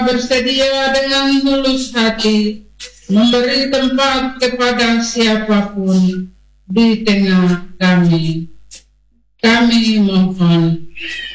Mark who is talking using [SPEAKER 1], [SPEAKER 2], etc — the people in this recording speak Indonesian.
[SPEAKER 1] bersedia dengan tulus hati memberi tempat kepada siapapun di tengah kami. Kami mohon.